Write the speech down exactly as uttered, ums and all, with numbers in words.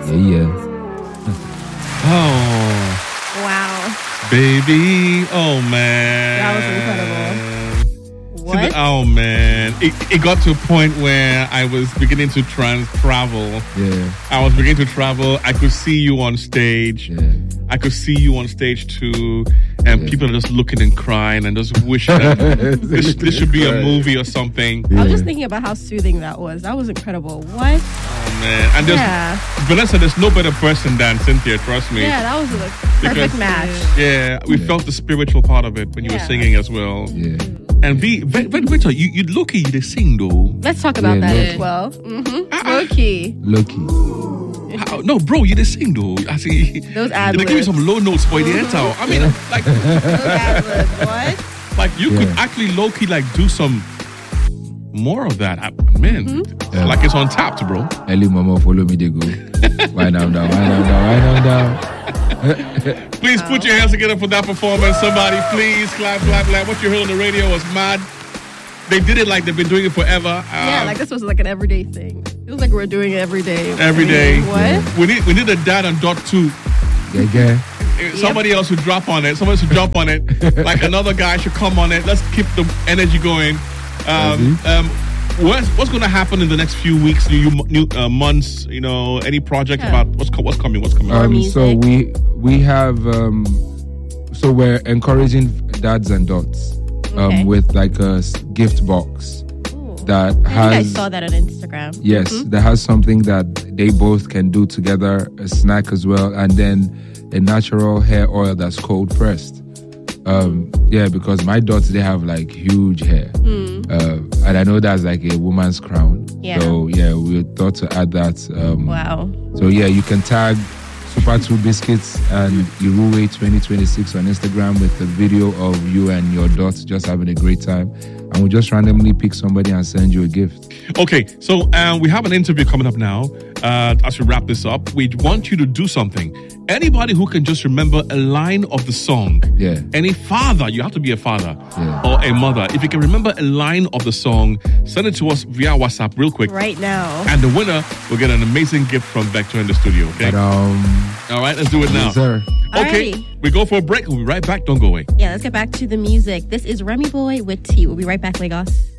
Yeah, yeah. Oh. Wow. Baby. Oh, man. That was incredible. What? Oh, man. It, it got to a point where I was beginning to trans travel. Yeah. I was beginning to travel. I could see you on stage. Yeah. I could see you on stage too. And yeah. people are just looking and crying and just wishing that this, this should be a movie or something. Yeah. I was just thinking about how soothing that was. That was incredible. What? Oh, man. And there's, yeah. Vanessa, there's no better person than Cynthia, trust me. Yeah, that was a perfect because, match. Yeah, we yeah. felt the spiritual part of it when you yeah. were singing as well. Yeah. And V, Victor, you, you low-key, you sing though. Let's talk about yeah, that low-key. as well. Mm-hmm. Uh-uh. Low-key. Low-key. How, no, bro, you did sing though. I see. Those ad libs. They give you some low notes for the enter. I mean, like. Those ad libs, what? Like, you yeah. could actually low-key, like, do some more of that. I, man, mm-hmm. yeah. like it's on tapped, bro. Ellie, mama, follow me, they go. Wind down, down, wind down, down, wind down. Please oh. put your hands together for that performance. Somebody, please clap, clap, clap. What you heard on the radio was mad. They did it like they've been doing it forever. Um, yeah, like this was like an everyday thing. It was like we're doing it every day. Every day. What? Yeah. We need we need a dad and dot two. Yeah, yeah. Somebody yep. else should drop on it. Somebody should jump on it. Like another guy should come on it. Let's keep the energy going. Um, um, what's what's going to happen in the next few weeks, new, new uh, months? You know, any project yeah. about what's what's coming? What's coming? Um, so we we have um, so we're encouraging dads and dots um, okay. with like a gift box. That I has, think I saw that on Instagram. Yes, mm-hmm. that has something that they both can do together, a snack as well, and then a natural hair oil that's cold pressed. Um, yeah, because my dots, they have like huge hair. Mm. Uh, and I know that's like a woman's crown. Yeah. So yeah, we thought to add that. Um, wow. So yeah, you can tag Super two Biscuits and Iruwe twenty twenty-six on Instagram with a video of you and your dots just having a great time. And we'll just randomly pick somebody and send you a gift. Okay, so um, we have an interview coming up now. Uh, as we wrap this up, we want you to do something. Anybody who can just remember a line of the song. Yeah. Any father, you have to be a father yeah. or a mother. If you can remember a line of the song, send it to us via WhatsApp real quick. Right now. And the winner will get an amazing gift from Vector in the studio, okay? But, um, All right, let's do it now. Yes, sir. Okay, Alrighty. We go for a break. We'll be right back. Don't go away. Yeah, let's get back to the music. This is Remy Boy with T. We'll be right back, Lagos.